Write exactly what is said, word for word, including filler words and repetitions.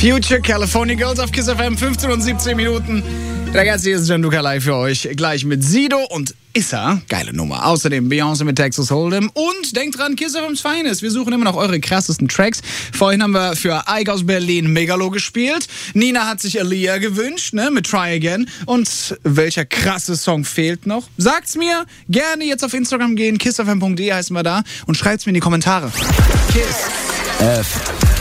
Future California Girls auf Kiss F M, fünfzehn und siebzehn Minuten. Ragazzi, hier ist Gianluca live für euch. Gleich mit Sido und Issa. Geile Nummer. Außerdem Beyoncé mit Texas Hold'em. Und denkt dran, Kiss F M's Feines. Wir suchen immer noch eure krassesten Tracks. Vorhin haben wir für Ike aus Berlin Megalo gespielt. Nina hat sich Aaliyah gewünscht, ne, mit Try Again. Und welcher krasse Song fehlt noch? Sagt's mir. Gerne jetzt auf Instagram gehen. kiss f m punkt d e heißen wir da. Und schreibt's mir in die Kommentare. Kiss F